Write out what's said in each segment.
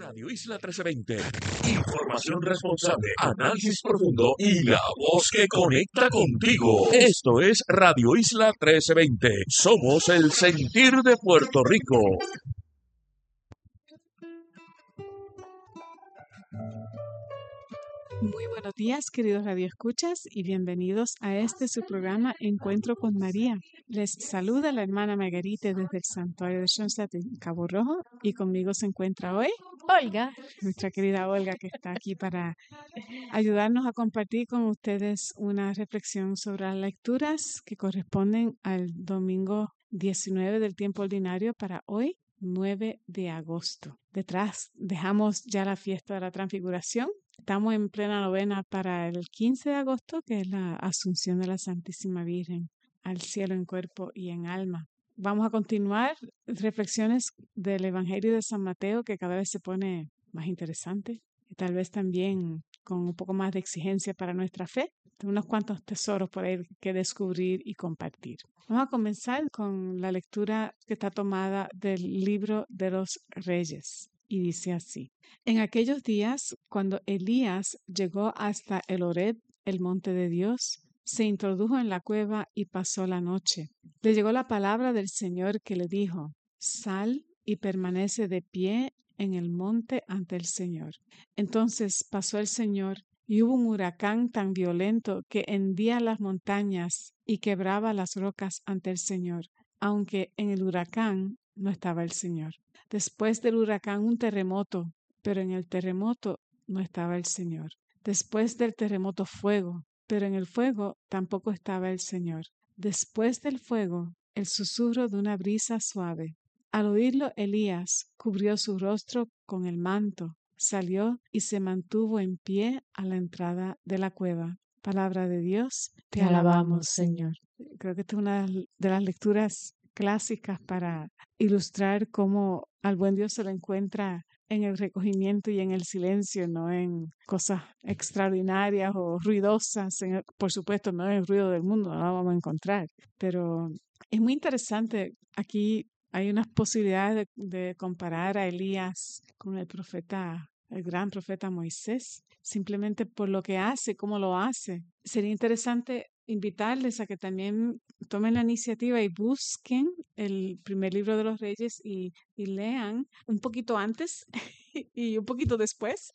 Radio Isla 1320. Información responsable, análisis profundo y la voz que conecta contigo. Esto es Radio Isla 1320. Somos el sentir de Puerto Rico. Muy buenos días, queridos radioescuchas, y bienvenidos a su programa Encuentro con María. Les saluda la hermana Margarita desde el Santuario de Schoenstatt en Cabo Rojo, y conmigo se encuentra hoy Olga, nuestra querida Olga, que está aquí para ayudarnos a compartir con ustedes una reflexión sobre las lecturas que corresponden al domingo 19 del tiempo ordinario para hoy, 9 de agosto. Detrás dejamos ya la fiesta de la Transfiguración. Estamos en plena novena para el 15 de agosto, que es la Asunción de la Santísima Virgen al cielo en cuerpo y en alma. Vamos a continuar reflexiones del Evangelio de San Mateo, que cada vez se pone más interesante y tal vez también con un poco más de exigencia para nuestra fe. Tengo unos cuantos tesoros por ahí que descubrir y compartir. Vamos a comenzar con la lectura que está tomada del libro de los Reyes. Y dice así: En aquellos días, cuando Elías llegó hasta el Horeb, el monte de Dios, se introdujo en la cueva y pasó la noche. Le llegó la palabra del Señor que le dijo: Sal y permanece de pie en el monte ante el Señor. Entonces pasó el Señor, y hubo un huracán tan violento que hendía las montañas y quebraba las rocas ante el Señor, aunque en el huracán no estaba el Señor. Después del huracán un terremoto, pero en el terremoto no estaba el Señor. Después del terremoto fuego, pero en el fuego tampoco estaba el Señor. Después del fuego, el susurro de una brisa suave. Al oírlo, Elías cubrió su rostro con el manto, salió y se mantuvo en pie a la entrada de la cueva. Palabra de Dios, te alabamos, Señor. Creo que esta es una de las lecturas clásicas para ilustrar cómo al buen Dios se lo encuentra en el recogimiento y en el silencio, no en cosas extraordinarias o ruidosas. Por supuesto, no en el ruido del mundo, no lo vamos a encontrar. Pero es muy interesante. Aquí hay unas posibilidades de comparar a Elías con el gran profeta Moisés, simplemente por lo que hace, cómo lo hace. Sería interesante invitarles a que también tomen la iniciativa y busquen el primer libro de los Reyes y lean un poquito antes y un poquito después,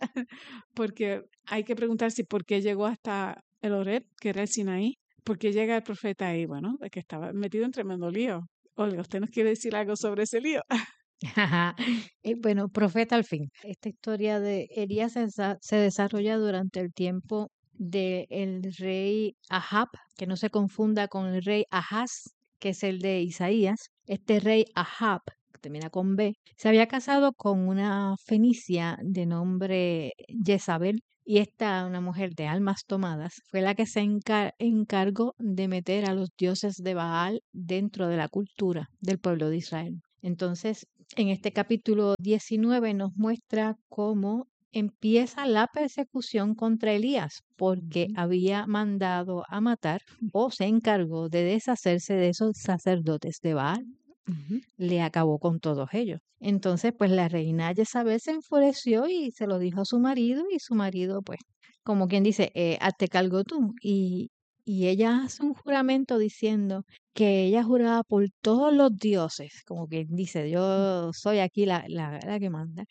porque hay que preguntarse por qué llegó hasta el Horeb, que era el Sinaí, por qué llega el profeta ahí, bueno, de que estaba metido en tremendo lío. Olga, ¿usted nos quiere decir algo sobre ese lío? Bueno, profeta al fin. Esta historia de Elías se desarrolla durante el tiempo del rey Ahab, que no se confunda con el rey Ahaz, que es el de Isaías. Este rey Ahab, que termina con B, se había casado con una fenicia de nombre Jezabel, y esta, una mujer de almas tomadas, fue la que se encargó de meter a los dioses de Baal dentro de la cultura del pueblo de Israel. Entonces, en este capítulo 19 nos muestra cómo empieza la persecución contra Elías, porque había mandado a matar o se encargó de deshacerse de esos sacerdotes de Baal. Le acabó con todos ellos. Entonces, pues la reina Jezabel se enfureció y se lo dijo a su marido, y su marido, pues, como quien dice, hazte cargo tú. Y ella hace un juramento diciendo que ella juraba por todos los dioses, como quien dice, yo soy aquí la que manda,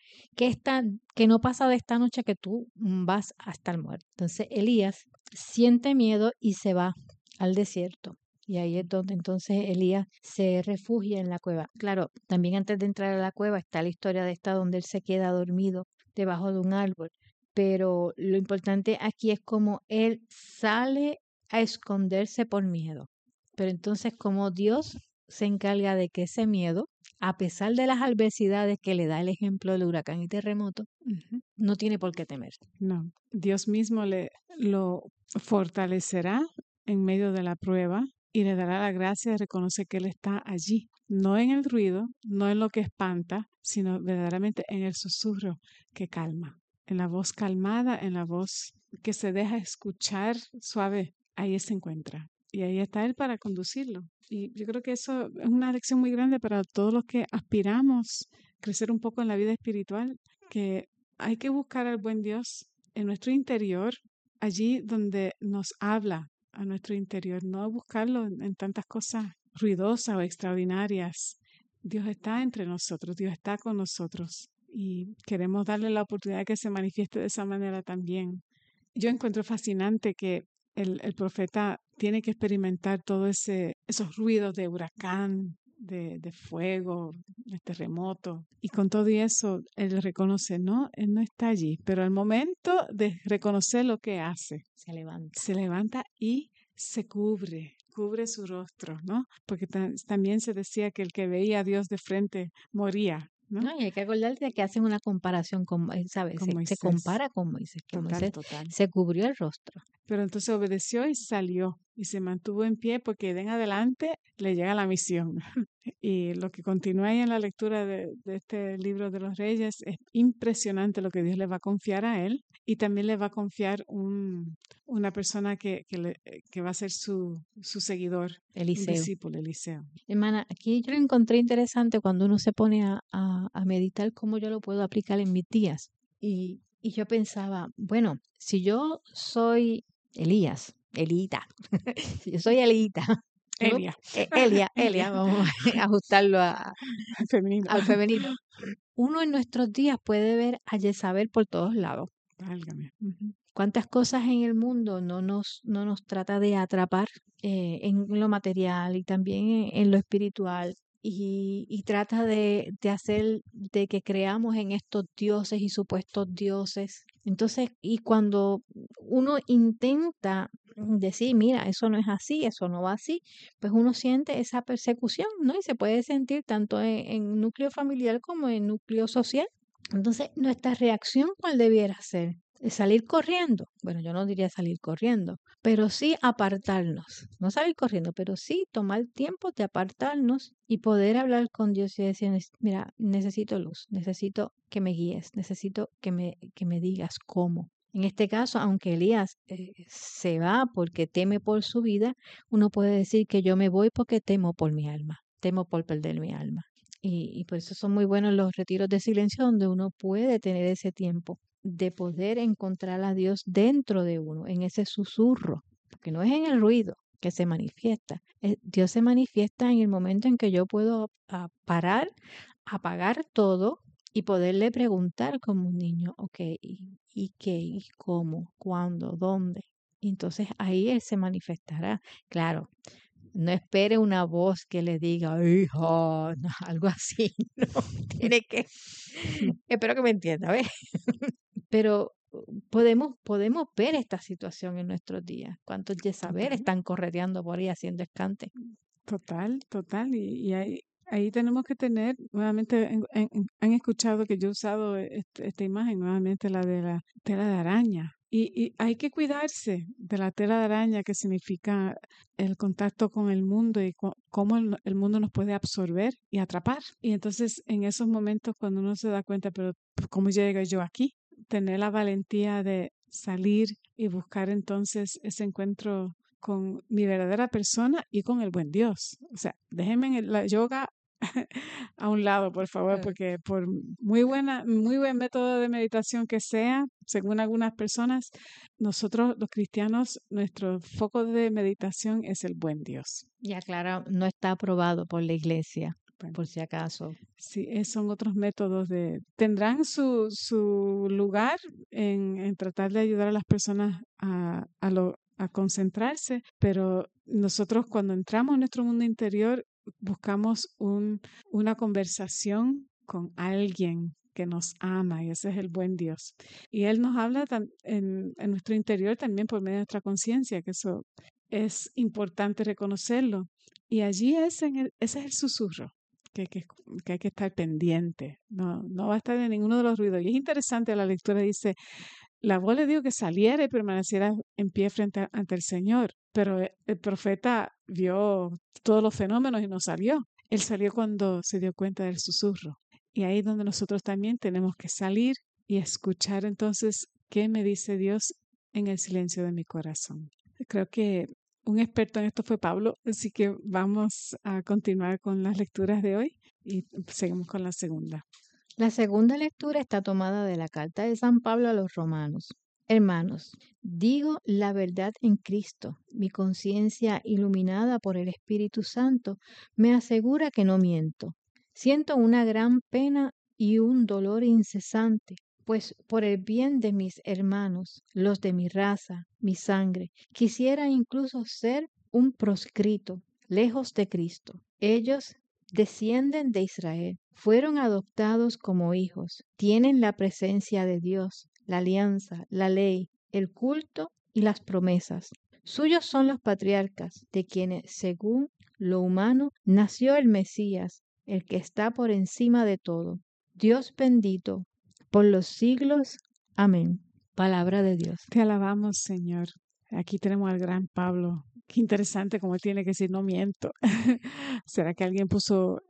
que no pasa de esta noche que tú vas a estar muerto. Entonces Elías siente miedo y se va al desierto. Y ahí es donde entonces Elías se refugia en la cueva. Claro, también antes de entrar a la cueva está la historia de esta donde él se queda dormido debajo de un árbol. Pero lo importante aquí es cómo él sale a esconderse por miedo. Pero entonces como Dios se encarga de que ese miedo, a pesar de las adversidades que le da el ejemplo del huracán y terremoto, no tiene por qué temer. No, Dios mismo lo fortalecerá en medio de la prueba y le dará la gracia de reconocer que Él está allí, no en el ruido, no en lo que espanta, sino verdaderamente en el susurro que calma, en la voz calmada, en la voz que se deja escuchar suave. Ahí se encuentra y ahí está Él para conducirlo. Y yo creo que eso es una lección muy grande para todos los que aspiramos crecer un poco en la vida espiritual, que hay que buscar al buen Dios en nuestro interior, allí donde nos habla a nuestro interior, no buscarlo en tantas cosas ruidosas o extraordinarias. Dios está entre nosotros, Dios está con nosotros y queremos darle la oportunidad de que se manifieste de esa manera también. Yo encuentro fascinante que el profeta tiene que experimentar todos esos ruidos de huracán, de fuego, de terremoto. Y con todo eso, él reconoce, no, él no está allí. Pero al momento de reconocer lo que hace, se levanta y se cubre su rostro, ¿no? Porque también se decía que el que veía a Dios de frente moría, ¿no? No, y hay que acordarte que hacen una comparación con, ¿sabes? Con Se Moisés. compara con Moisés, que Moisés se cubrió el rostro. Pero entonces obedeció y salió y se mantuvo en pie porque de en adelante le llega la misión. Y lo que continúa ahí en la lectura de este libro de los Reyes es impresionante lo que Dios le va a confiar a él y también le va a confiar una persona que va a ser su seguidor, Eliseo. un discípulo, Eliseo. Hermana, aquí yo lo encontré interesante cuando uno se pone a meditar cómo yo lo puedo aplicar en mis días. Y yo pensaba, bueno, si yo soy Elías, Elita, si yo soy Elita, Elia, vamos a ajustarlo al femenino. Uno en nuestros días puede ver a Jezabel por todos lados. Válgame. ¿Cuántas cosas en el mundo no nos trata de atrapar en lo material y también en lo espiritual? Y trata de hacer de que creamos en estos dioses y supuestos dioses. Entonces, y cuando uno intenta decir, mira, eso no es así, eso no va así, pues uno siente esa persecución, ¿no? Y se puede sentir tanto en núcleo familiar como en núcleo social. Entonces, nuestra reacción, ¿cuál debiera ser? ¿Salir corriendo? Bueno, yo no diría salir corriendo, pero sí apartarnos. No salir corriendo, pero sí tomar tiempo de apartarnos y poder hablar con Dios y decir, mira, necesito luz, necesito que me guíes, necesito que me digas cómo. En este caso, aunque Elías se va porque teme por su vida, uno puede decir que yo me voy porque temo por mi alma, temo por perder mi alma. Y por eso son muy buenos los retiros de silencio donde uno puede tener ese tiempo de poder encontrar a Dios dentro de uno, en ese susurro, porque no es en el ruido que se manifiesta. Dios se manifiesta en el momento en que yo puedo parar, apagar todo y poderle preguntar como un niño, ok, ¿y qué? ¿Y cómo? ¿Cuándo? ¿Dónde? Y entonces ahí Él se manifestará. Claro, no espere una voz que le diga, hijo, no, algo así, no, tiene que, espero que me entienda, ¿ves? Pero podemos ver esta situación en nuestros días. ¿Cuántos Jezabel están correteando por ahí haciendo escante? Total. Y ahí tenemos que tener, nuevamente, han escuchado que yo he usado esta imagen, nuevamente la de la tela de araña. Y hay que cuidarse de la tela de araña, que significa el contacto con el mundo y cómo el mundo nos puede absorber y atrapar. Y entonces, en esos momentos, cuando uno se da cuenta, pero ¿cómo llegué yo aquí? Tener la valentía de salir y buscar entonces ese encuentro con mi verdadera persona y con el buen Dios. O sea, déjenme la yoga a un lado, por favor, porque por muy buen método de meditación que sea, según algunas personas, nosotros los cristianos, nuestro foco de meditación es el buen Dios. Y aclara, no está aprobado por la iglesia, por si acaso. Sí, son otros métodos tendrán su lugar en tratar de ayudar a las personas a concentrarse, pero nosotros cuando entramos en nuestro mundo interior buscamos una conversación con alguien que nos ama y ese es el buen Dios. Y Él nos habla en nuestro interior también por medio de nuestra conciencia, que eso es importante reconocerlo. Y allí ese es el susurro. Que hay que estar pendiente, no va a estar en ninguno de los ruidos. Y es interesante, la lectura dice, la voz le dijo que saliera y permaneciera en pie ante el Señor, pero el profeta vio todos los fenómenos y no salió. Él salió cuando se dio cuenta del susurro. Y ahí es donde nosotros también tenemos que salir y escuchar entonces qué me dice Dios en el silencio de mi corazón. Creo que un experto en esto fue Pablo, así que vamos a continuar con las lecturas de hoy y seguimos con la segunda. La segunda lectura está tomada de la carta de San Pablo a los romanos. Hermanos, digo la verdad en Cristo. Mi conciencia iluminada por el Espíritu Santo me asegura que no miento. Siento una gran pena y un dolor incesante, pues por el bien de mis hermanos, los de mi raza, mi sangre, quisiera incluso ser un proscrito, lejos de Cristo. Ellos descienden de Israel, fueron adoptados como hijos, tienen la presencia de Dios, la alianza, la ley, el culto y las promesas. Suyos son los patriarcas, de quienes, según lo humano, nació el Mesías, el que está por encima de todo. Dios bendito por los siglos. Amén. Palabra de Dios. Te alabamos, Señor. Aquí tenemos al gran Pablo. Qué interesante como él tiene que decir, no miento. ¿Será que alguien puso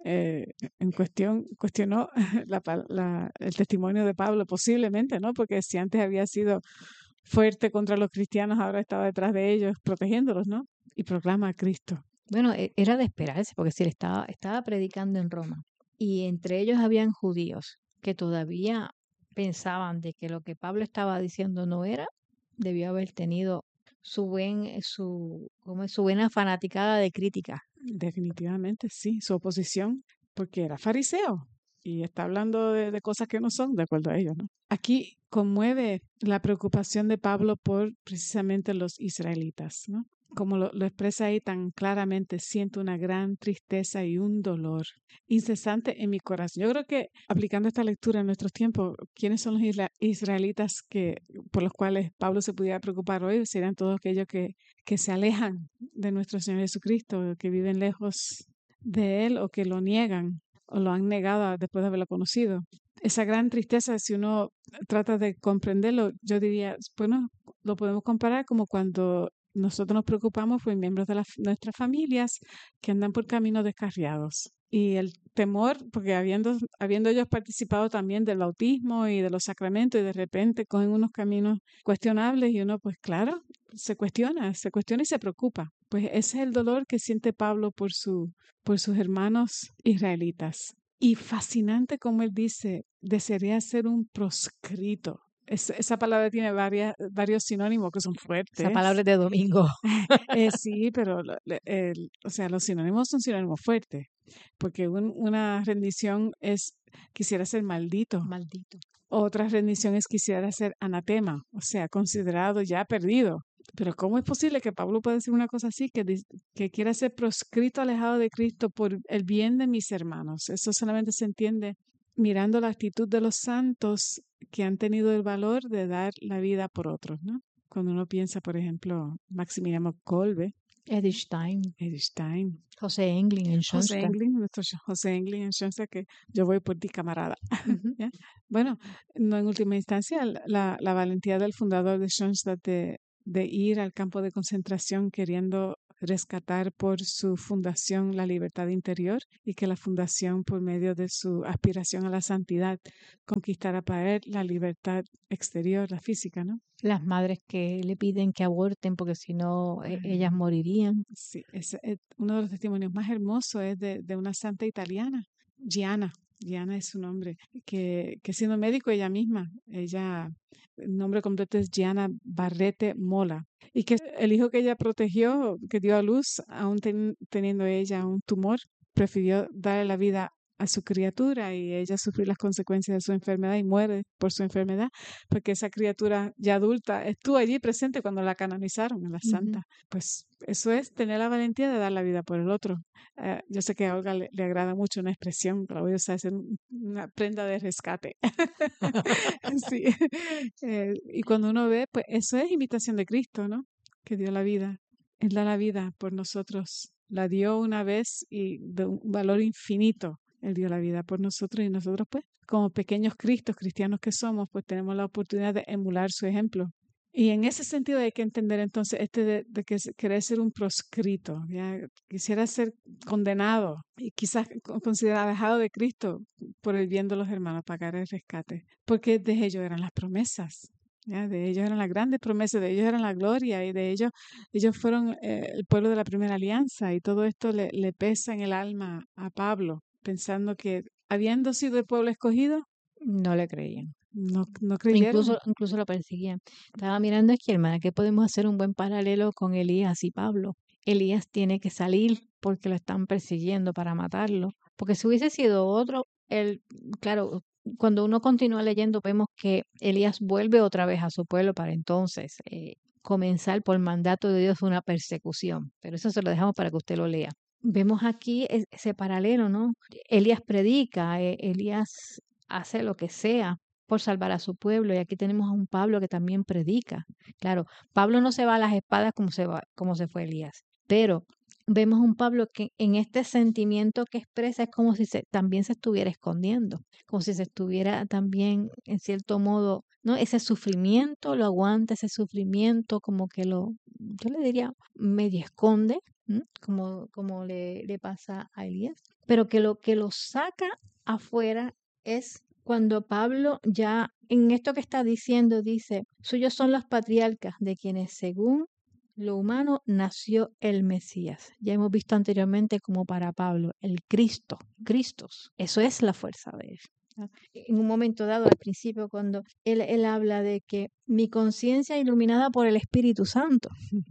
cuestionó el testimonio de Pablo? Posiblemente, ¿no? Porque si antes había sido fuerte contra los cristianos, ahora estaba detrás de ellos, protegiéndolos, ¿no? Y proclama a Cristo. Bueno, era de esperarse, porque si él estaba predicando en Roma, y entre ellos habían judíos que todavía pensaban de que lo que Pablo estaba diciendo no era, debió haber tenido su buena fanaticada de crítica. Definitivamente, sí, su oposición, porque era fariseo y está hablando de cosas que no son de acuerdo a ellos, ¿no? Aquí conmueve la preocupación de Pablo por precisamente los israelitas, ¿no? Como lo expresa ahí tan claramente, siento una gran tristeza y un dolor incesante en mi corazón. Yo creo que aplicando esta lectura en nuestros tiempos, ¿quiénes son los israelitas por los cuales Pablo se pudiera preocupar hoy? Serían todos aquellos que se alejan de nuestro Señor Jesucristo, que viven lejos de Él o que lo niegan o lo han negado después de haberlo conocido. Esa gran tristeza, si uno trata de comprenderlo, yo diría, bueno, lo podemos comparar como cuando nosotros nos preocupamos por miembros de nuestras familias que andan por caminos descarriados. Y el temor, porque habiendo ellos participado también del bautismo y de los sacramentos y de repente cogen unos caminos cuestionables y uno, pues claro, se cuestiona y se preocupa. Pues ese es el dolor que siente Pablo por sus hermanos israelitas. Y fascinante como él dice, desearía ser un proscrito. Esa palabra tiene varios sinónimos que son fuertes. Esa palabra es de domingo. Sí, pero los sinónimos son sinónimos fuertes, porque una rendición es quisiera ser maldito. Maldito. Otra rendición es quisiera ser anatema, o sea, considerado ya perdido. Pero ¿cómo es posible que Pablo pueda decir una cosa así, que quiera ser proscrito, alejado de Cristo por el bien de mis hermanos? Eso solamente se entiende mirando la actitud de los santos que han tenido el valor de dar la vida por otros, ¿no? Cuando uno piensa, por ejemplo, Maximiliano Kolbe, Edith Stein, José Englund en Schoenstatt. Nuestro José Englund en Schoenstatt, que yo voy por ti, camarada. ¿Ya? Bueno, no en última instancia, la valentía del fundador de Schoenstatt de ir al campo de concentración queriendo rescatar por su fundación la libertad interior y que la fundación, por medio de su aspiración a la santidad, conquistara para él la libertad exterior, la física, ¿no? Las madres que le piden que aborten porque si no ellas morirían. Sí, uno de los testimonios más hermosos es de una santa italiana, Gianna. Gianna es su nombre, que siendo médico ella misma, el nombre completo es Gianna Barrete Mola, y que el hijo que ella protegió, que dio a luz, aún teniendo ella un tumor, prefirió darle la vida a su criatura y ella sufrió las consecuencias de su enfermedad y muere por su enfermedad, porque esa criatura ya adulta estuvo allí presente cuando la canonizaron a la santa. Pues eso es tener la valentía de dar la vida por el otro. Yo sé que a Olga le agrada mucho una expresión, la voy a usar, es una prenda de rescate. Sí. Y cuando uno ve, pues eso es imitación de Cristo, ¿no? Que dio la vida. Él da la vida por nosotros. La dio una vez y de un valor infinito. Él dio la vida por nosotros y nosotros, pues, como pequeños cristianos que somos, pues tenemos la oportunidad de emular su ejemplo. Y en ese sentido hay que entender entonces de que querer ser un proscrito, ¿ya? Quisiera ser condenado y quizás considerado alejado de Cristo por el bien de los hermanos, pagar el rescate, porque de ellos eran las promesas. ¿Ya? De ellos eran las grandes promesas, de ellos eran la gloria y de ellos fueron el pueblo de la primera alianza y todo esto le pesa en el alma a Pablo, pensando que habiendo sido el pueblo escogido, No le creían. No creyeron. Incluso lo perseguían. Estaba mirando aquí, hermana, que podemos hacer un buen paralelo con Elías y Pablo. Elías tiene que salir porque lo están persiguiendo para matarlo. Porque si hubiese sido otro, claro, cuando uno continúa leyendo, vemos que Elías vuelve otra vez a su pueblo para entonces comenzar por mandato de Dios una persecución. Pero eso se lo dejamos para que usted lo lea. Vemos aquí ese paralelo, ¿no? Elías predica, Elías hace lo que sea por salvar a su pueblo, y aquí tenemos a un Pablo que también predica. Claro, Pablo no se va a las espadas como se fue Elías, pero vemos un Pablo que en este sentimiento que expresa es como si también se estuviera escondiendo, como si se estuviera también, en cierto modo, ¿no? Ese sufrimiento lo aguanta, ese sufrimiento como que yo le diría, medio esconde, como le pasa a Elías, pero que lo saca afuera es cuando Pablo ya en esto que está diciendo dice, suyos son los patriarcas de quienes según lo humano nació el Mesías. Ya hemos visto anteriormente como para Pablo, el Cristos, eso es la fuerza de él. En un momento dado, al principio, cuando él habla de que mi conciencia iluminada por el Espíritu Santo,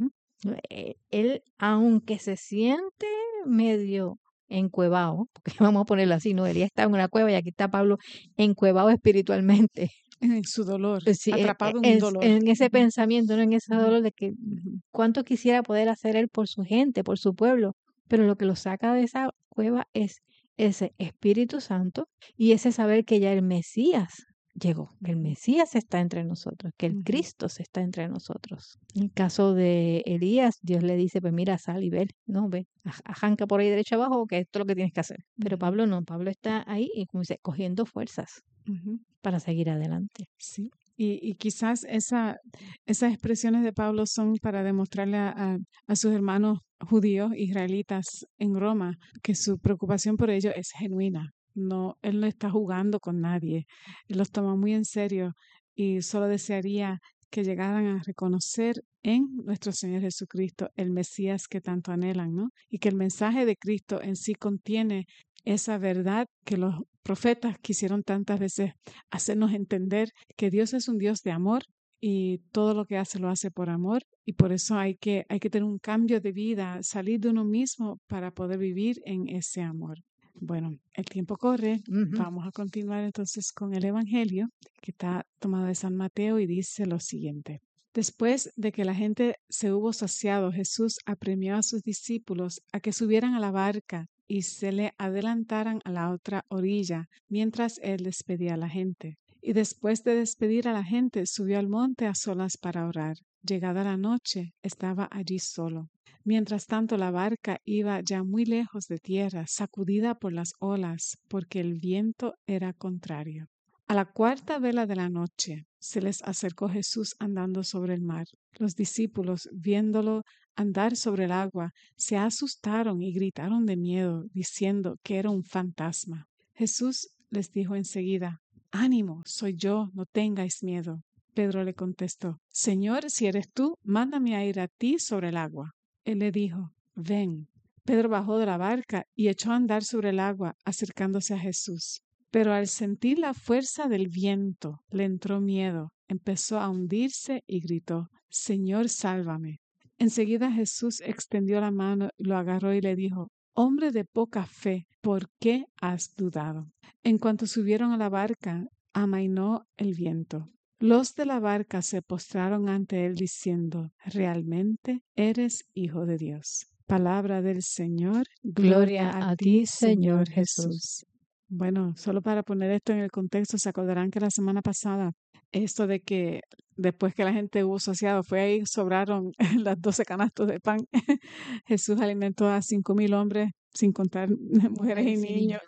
él, aunque se siente medio encuevado, porque vamos a ponerlo así, ¿no? Elías está en una cueva y aquí está Pablo encuevado espiritualmente. En su dolor, Sí, atrapado en un dolor. en ese pensamiento, ¿no? En ese Ujú. dolor de que Ujú. cuánto quisiera poder hacer él por su gente, por su pueblo, pero lo que lo saca de esa cueva es ese Espíritu Santo y ese saber que ya el Mesías llegó, que el Mesías está entre nosotros, que el Ujú. Cristo está entre nosotros. En el caso de Elías, Dios le dice, pues mira, sal y ve, no, ve, ajanca por ahí derecho abajo, que esto es lo que tienes que hacer. Pero Ujú. Pablo no, Pablo está ahí y como dice, cogiendo fuerzas Ujú. para seguir adelante. Sí. Y quizás esas expresiones de Pablo son para demostrarle a sus hermanos judíos, israelitas en Roma, que su preocupación por ellos es genuina. No, él no está jugando con nadie. Él los toma muy en serio y solo desearía que llegaran a reconocer en nuestro Señor Jesucristo el Mesías que tanto anhelan, ¿no? Y que el mensaje de Cristo en sí contiene esa verdad que los profetas quisieron tantas veces hacernos entender, que Dios es un Dios de amor y todo lo que hace lo hace por amor, y por eso hay que tener un cambio de vida, salir de uno mismo para poder vivir en ese amor. Bueno, el tiempo corre. Vamos a continuar entonces con el Evangelio que está tomado de San Mateo y dice lo siguiente. Después de que la gente se hubo saciado, Jesús apremió a sus discípulos a que subieran a la barca y se le adelantaran a la otra orilla, mientras él despedía a la gente. Y después de despedir a la gente, subió al monte a solas para orar. Llegada la noche, estaba allí solo. Mientras tanto, la barca iba ya muy lejos de tierra, sacudida por las olas, porque el viento era contrario. A la cuarta vela de la noche se les acercó Jesús andando sobre el mar. Los discípulos, viéndolo andar sobre el agua, se asustaron y gritaron de miedo, diciendo que era un fantasma. Jesús les dijo enseguida, «Ánimo, soy yo, no tengáis miedo». Pedro le contestó, «Señor, si eres tú, mándame a ir a ti sobre el agua». Él le dijo, «Ven». Pedro bajó de la barca y echó a andar sobre el agua, acercándose a Jesús. Pero al sentir la fuerza del viento, le entró miedo, empezó a hundirse y gritó, «Señor, sálvame». Enseguida Jesús extendió la mano, lo agarró y le dijo, «Hombre de poca fe, ¿por qué has dudado?». En cuanto subieron a la barca, amainó el viento. Los de la barca se postraron ante él diciendo, «Realmente eres Hijo de Dios». Palabra del Señor. Gloria a ti, Señor Jesús. Bueno, solo para poner esto en el contexto, se acordarán que la semana pasada, esto de que después que la gente hubo saciado, fue ahí, sobraron las 12 canastos de pan. Jesús alimentó a 5,000 hombres, sin contar mujeres y niños.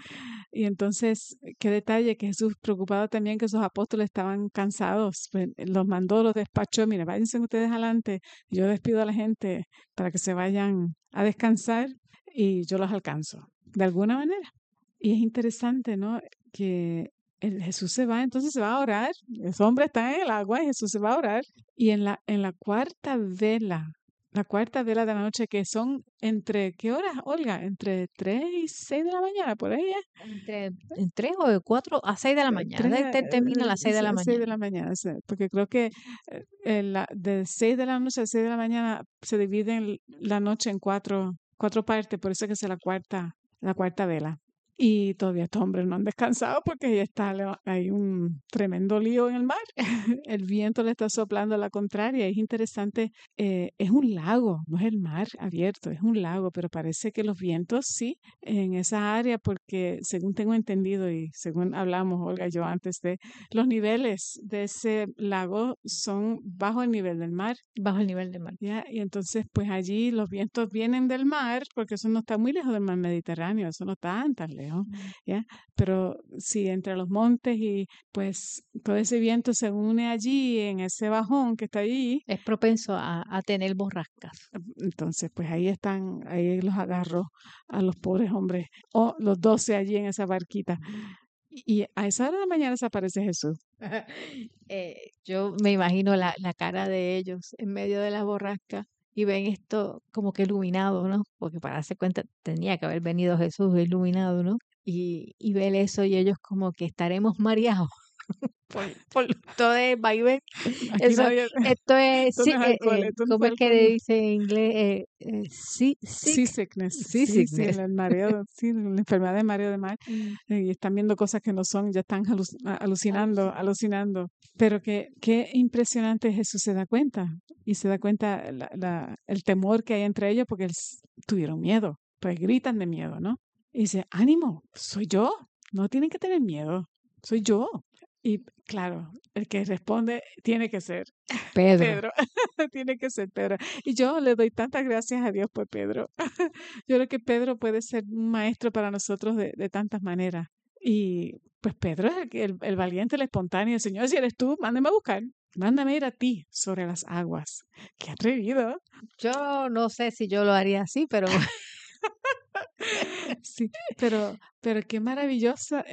Y entonces, qué detalle que Jesús, preocupado también que sus apóstoles estaban cansados, pues, los mandó, los despachó, mira, váyanse ustedes adelante, yo despido a la gente para que se vayan a descansar y yo los alcanzo, de alguna manera. Y es interesante, ¿no? Que Jesús se va, entonces se va a orar. Ese hombre está en el agua y Jesús se va a orar. Y en la cuarta vela la cuarta vela de la noche, que son ¿entre qué horas, Olga? Entre 3 y 6 de la mañana, por ahí, En 3 o de 4 a 6 de la mañana. Termina a las 6 de la 6 de mañana. la mañana, porque creo que de 6 de la noche a 6 de la mañana se divide la noche en cuatro partes, por eso es que es la cuarta vela. Y todavía estos hombres no han descansado porque ya hay un tremendo lío en el mar. El viento le está soplando a la contraria. Es interesante, es un lago, no es el mar abierto, es un lago, pero parece que los vientos sí en esa área, porque según tengo entendido y según hablamos, Olga y yo, antes de los niveles de ese lago son bajo el nivel del mar. Bajo el nivel del mar. ¿Ya? Y entonces, pues allí los vientos vienen del mar, porque eso no está muy lejos del mar Mediterráneo, eso no está tan lejos, ¿ya? Pero sí, entre los montes y pues todo ese viento se une allí, en ese bajón que está allí. Es propenso a tener borrascas. Entonces, pues ahí los agarró a los pobres hombres, o los 12 allí en esa barquita. Y a esa hora de la mañana se aparece Jesús. Yo me imagino la cara de ellos en medio de la borrasca y ven esto como que iluminado, ¿no? Porque para darse cuenta tenía que haber venido Jesús iluminado, ¿no? Y ver eso y ellos como que estaremos mareados por todo el vaivén. Aquí Eso, nadie, esto es, esto no es alcohol, esto no ¿cómo fue es que alcohol. le dice en inglés? Seasickness, sí, Seasickness. el mareo, sí, la enfermedad de mareo de mar, y están viendo cosas que no son, ya están alucinando. Pero qué impresionante. Jesús se da cuenta, y se da cuenta el temor que hay entre ellos, porque tuvieron miedo, pues gritan de miedo, ¿no? Y dice, ánimo, soy yo, no tienen que tener miedo, soy yo. Y claro, el que responde tiene que ser Pedro. Pedro, tiene que ser Pedro. Y yo le doy tantas gracias a Dios por Pedro. Yo creo que Pedro puede ser un maestro para nosotros de tantas maneras. Y pues Pedro es el valiente, el espontáneo. Señor, si eres tú, mándame a buscar. Mándame ir a ti sobre las aguas. Qué atrevido. Yo no sé si yo lo haría así, pero Sí, pero qué maravillosa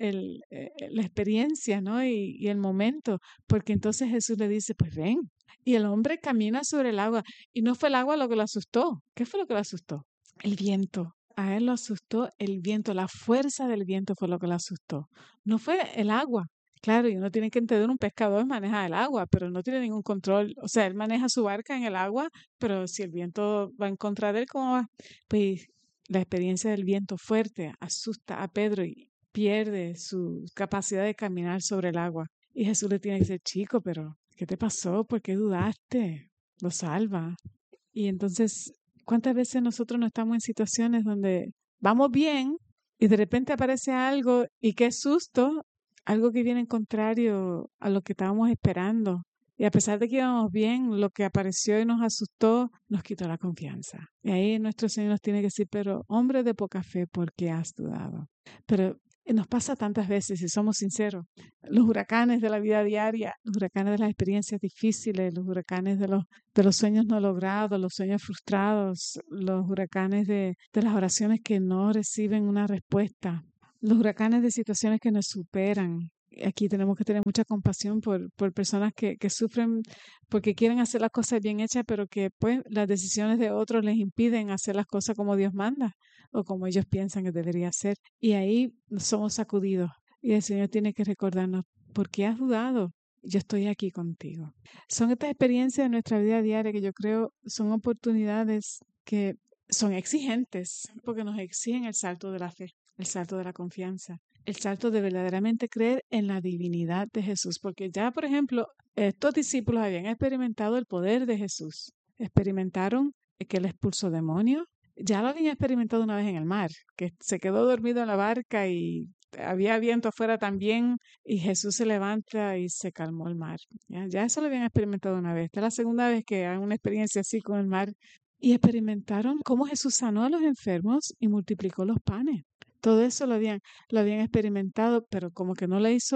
la experiencia, ¿no? Y el momento, porque entonces Jesús le dice, pues ven. Y el hombre camina sobre el agua. Y no fue el agua lo que lo asustó. ¿Qué fue lo que lo asustó? El viento. A él lo asustó el viento, la fuerza del viento fue lo que lo asustó. No fue el agua. Claro, y uno tiene que entender, un pescador maneja el agua, pero no tiene ningún control. O sea, él maneja su barca en el agua, pero si el viento va en contra de él, ¿cómo va? Pues la experiencia del viento fuerte asusta a Pedro y pierde su capacidad de caminar sobre el agua. Y Jesús le tiene que decir, chico, pero ¿qué te pasó? ¿Por qué dudaste? Lo salva. Y entonces, ¿cuántas veces nosotros no estamos en situaciones donde vamos bien y de repente aparece algo y qué susto, algo que viene en contrario a lo que estábamos esperando? Y a pesar de que íbamos bien, lo que apareció y nos asustó nos quitó la confianza. Y ahí nuestro Señor nos tiene que decir, pero hombre de poca fe, ¿por qué has dudado? Pero nos pasa tantas veces, si somos sinceros, los huracanes de la vida diaria, los huracanes de las experiencias difíciles, los huracanes de los sueños no logrados, los sueños frustrados, los huracanes de las oraciones que no reciben una respuesta, los huracanes de situaciones que nos superan. Aquí tenemos que tener mucha compasión por personas que sufren porque quieren hacer las cosas bien hechas, pero que pues las decisiones de otros les impiden hacer las cosas como Dios manda o como ellos piensan que debería ser. Y ahí somos sacudidos. Y el Señor tiene que recordarnos, ¿por qué has dudado? Yo estoy aquí contigo. Son estas experiencias de nuestra vida diaria que yo creo son oportunidades que son exigentes, porque nos exigen el salto de la fe, el salto de la confianza, el salto de verdaderamente creer en la divinidad de Jesús, porque ya, por ejemplo, estos discípulos habían experimentado el poder de Jesús, experimentaron que él expulsó demonios, ya lo habían experimentado una vez en el mar, que se quedó dormido en la barca y había viento afuera también, y Jesús se levanta y se calmó el mar. Ya eso lo habían experimentado una vez. Esta es la segunda vez que hay una experiencia así con el mar. Y experimentaron cómo Jesús sanó a los enfermos y multiplicó los panes. Todo eso lo habían experimentado, pero como que no le hizo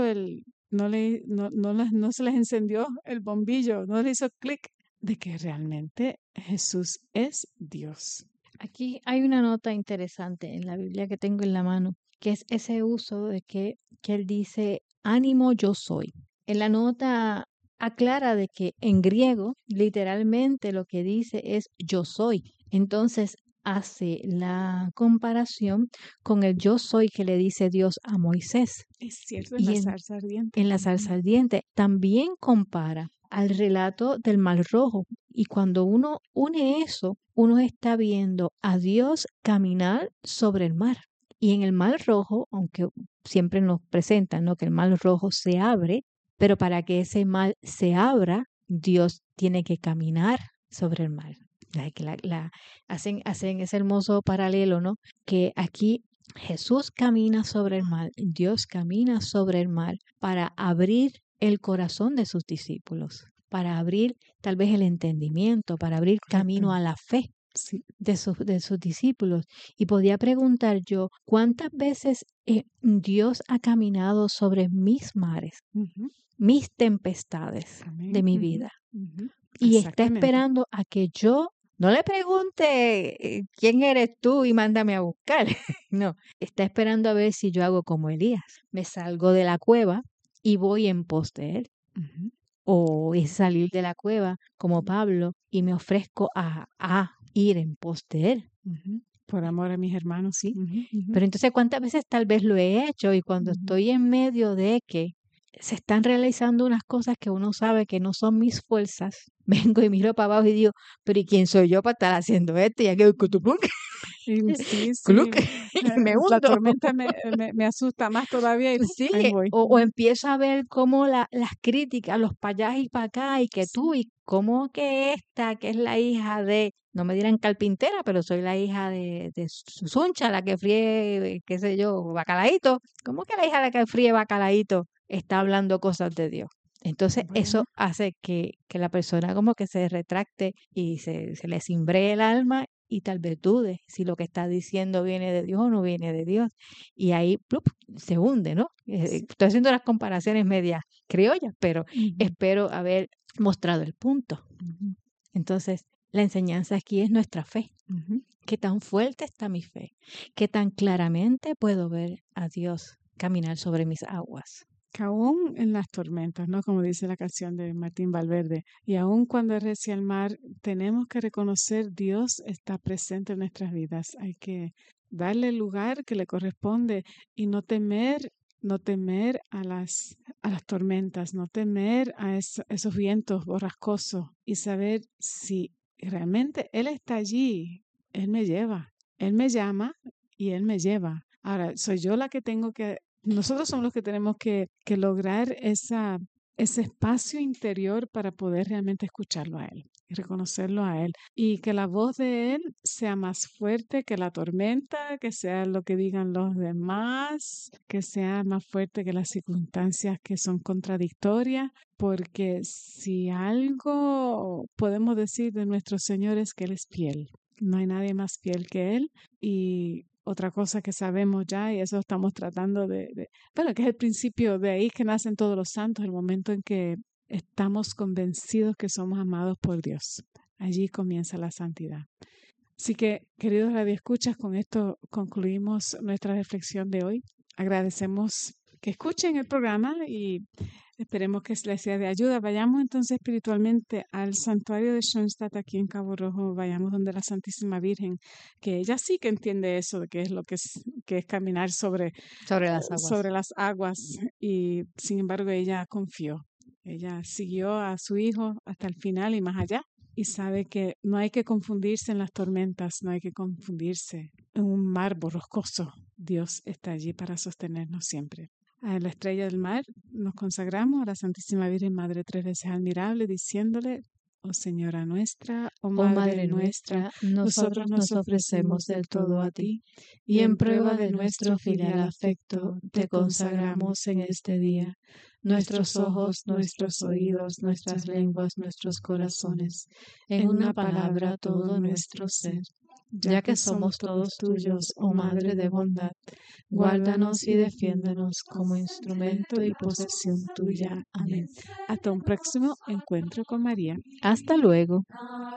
no se les encendió el bombillo, no le hizo clic de que realmente Jesús es Dios. aquí hay una nota interesante en la Biblia que tengo en la mano, que es ese uso de que él dice, ánimo yo soy. En la nota aclara de que en griego literalmente lo que dice es yo soy. Entonces hace la comparación con el yo soy que le dice Dios a Moisés. Es cierto, en Y la en, zarza ardiente. en la zarza ardiente también compara al relato del Mar Rojo. Y cuando uno une eso, uno está viendo a Dios caminar sobre el mar. Y en el Mar Rojo, aunque siempre nos presentan, ¿no?, que el Mar Rojo se abre, pero para que ese mar se abra, Dios tiene que caminar sobre el mar. Hacen ese hermoso paralelo, ¿no? Que aquí Jesús camina sobre el mar, Dios camina sobre el mar para abrir el corazón de sus discípulos, para abrir tal vez el entendimiento, para abrir camino a la fe Sí. de sus discípulos. Y podía preguntar yo, ¿cuántas veces Dios ha caminado sobre mis mares, Ujú. mis tempestades Amén. de mi Ujú. vida? Ujú. Y está Exactamente. esperando a que yo no le pregunte quién eres tú y mándame a buscar. No, está esperando a ver si yo hago como Elías. Me salgo de la cueva y voy en pos de él. Ujú. O es salir de la cueva como Pablo y me ofrezco a ir en pos de él. Ujú. Por amor a mis hermanos, Sí. Ujú. Ujú. Pero entonces, ¿cuántas veces tal vez lo he hecho? Y cuando Ujú. estoy en medio de que se están realizando unas cosas que uno sabe que no son mis fuerzas, vengo y miro para abajo y digo, pero ¿y quién soy yo para estar haciendo esto? Y aquí Sí, cluc, sí. y me La hundo. tormenta me asusta más todavía y Sí, ahí voy. o empiezo a ver cómo las críticas, los para allá y para acá, y que tú, y cómo que esta, que es la hija de, no me dirán carpintera, pero soy la hija de Suncha, la que fríe, qué sé yo, bacalaíto. ¿Cómo que la hija de la que fríe bacalaíto está hablando cosas de Dios? Entonces, eso Bueno, hace que la persona como que se retracte y se le cimbree el alma y tal vez dude si lo que está diciendo viene de Dios o no viene de Dios. Y ahí ¡plup!, se hunde, ¿no? sí. Estoy haciendo las comparaciones medias criollas, pero Ujú. espero haber mostrado el punto. Ujú. Entonces, la enseñanza aquí es nuestra fe. Ujú. ¿Qué tan fuerte está mi fe? ¿Qué tan claramente puedo ver a Dios caminar sobre mis aguas? Que aún en las tormentas, ¿no? Como dice la canción de Martín Valverde, y aún cuando recia el mar, tenemos que reconocer Dios está presente en nuestras vidas. Hay que darle el lugar que le corresponde y no temer a las tormentas, no temer a esos vientos borrascosos y saber si realmente Él está allí, Él me lleva, Él me llama y Él me lleva. Ahora, soy yo la que nosotros somos los que tenemos que lograr ese espacio interior para poder realmente escucharlo a Él y reconocerlo a Él. Y que la voz de Él sea más fuerte que la tormenta, que sea lo que digan los demás, que sea más fuerte que las circunstancias que son contradictorias. Porque si algo podemos decir de nuestro Señor es que Él es fiel. No hay nadie más fiel que Él. Y otra cosa que sabemos ya, y eso estamos tratando bueno, que es el principio, de ahí que nacen todos los santos, el momento en que estamos convencidos que somos amados por Dios. Allí comienza la santidad. Así que, queridos radioescuchas, con esto concluimos nuestra reflexión de hoy. Agradecemos que escuchen el programa y esperemos que les sea de ayuda. Vayamos entonces espiritualmente al santuario de Schoenstatt aquí en Cabo Rojo. Vayamos donde la Santísima Virgen, que ella sí que entiende eso, de qué es lo que es caminar sobre las aguas. Y sin embargo ella confió. Ella siguió a su hijo hasta el final y más allá. Y sabe que no hay que confundirse en las tormentas, no hay que confundirse en un mar borrascoso. Dios está allí para sostenernos siempre. A la estrella del mar nos consagramos a la Santísima Virgen Madre tres veces admirable, diciéndole: oh Señora nuestra, oh Madre nuestra, nosotros nos ofrecemos del todo a ti, y en prueba de nuestro filial afecto te consagramos en este día nuestros ojos, nuestros oídos, nuestras lenguas, nuestros corazones, en una palabra todo nuestro ser. Ya que somos todos tuyos, oh Madre de bondad, guárdanos y defiéndonos como instrumento y posesión tuya. Amén. Hasta un próximo encuentro con María. Hasta luego.